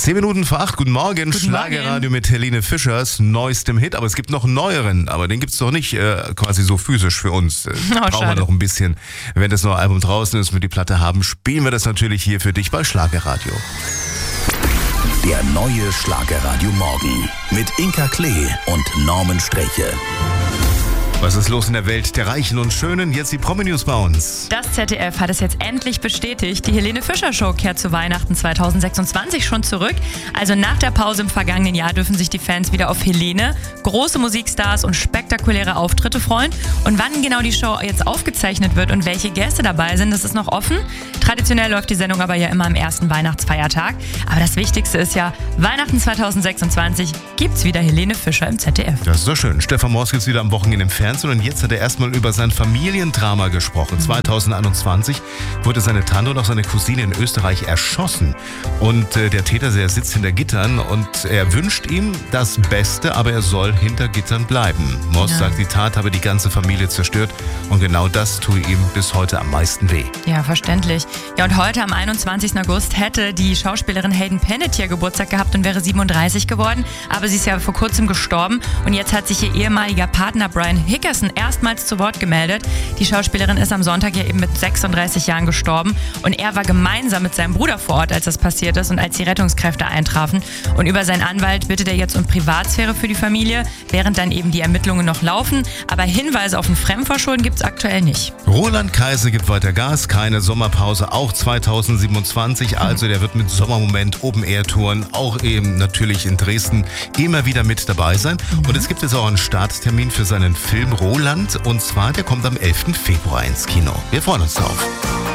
10 Minuten vor 8, guten Morgen. Schlagerradio mit Helene Fischers neuestem Hit. Aber es gibt noch einen neueren, aber den gibt's doch nicht quasi so physisch für uns. Brauchen wir noch ein bisschen. Wenn das neue Album draußen ist und wir die Platte haben, spielen wir das natürlich hier für dich bei Schlagerradio. Der neue Schlagerradio Morgen mit Inka Klee und Norman Sträche. Was ist los in der Welt der Reichen und Schönen? Jetzt die Promi-News bei uns. Das ZDF hat es jetzt endlich bestätigt. Die Helene Fischer Show kehrt zu Weihnachten 2026 schon zurück. Also nach der Pause im vergangenen Jahr dürfen sich die Fans wieder auf Helene, große Musikstars und spektakuläre Auftritte freuen. Und wann genau die Show jetzt aufgezeichnet wird und welche Gäste dabei sind, das ist noch offen. Traditionell läuft die Sendung aber ja immer am ersten Weihnachtsfeiertag. Aber das Wichtigste ist ja, Weihnachten 2026 gibt's wieder Helene Fischer im ZDF. Das ist doch schön. Stefan Morsk ist wieder am Wochenende im Fernsehen und jetzt hat er erstmal über sein Familiendrama gesprochen. 2021 wurde seine Tante und auch seine Cousine in Österreich erschossen. Und der Täter, der sitzt hinter Gittern und er wünscht ihm das Beste, aber er soll hinter Gittern bleiben. Morsk sagt, die Tat habe die ganze Familie zerstört und genau das tue ihm bis heute am meisten weh. Ja, verständlich. Ja, und heute am 21. August hätte die Schauspielerin Hayden Panettiere Geburtstag gehabt und wäre 37 geworden. Aber sie ist ja vor kurzem gestorben und jetzt hat sich ihr ehemaliger Partner Brian Hickerson erstmals zu Wort gemeldet. Die Schauspielerin ist am Sonntag ja eben mit 36 Jahren gestorben und er war gemeinsam mit seinem Bruder vor Ort, als das passiert ist und als die Rettungskräfte eintrafen. Und über seinen Anwalt bittet er jetzt um Privatsphäre für die Familie, während dann eben die Ermittlungen noch laufen. Aber Hinweise auf ein Fremdverschulden gibt es aktuell nicht. Roland Kaiser gibt weiter Gas, keine Sommerpause, auch 2027. Also der wird mit Sommermoment Open-Air-Touren, auch eben natürlich in Dresden, immer wieder mit dabei sein. Und es gibt jetzt auch einen Starttermin für seinen Film Roland. Und zwar, der kommt am 11. Februar ins Kino. Wir freuen uns drauf.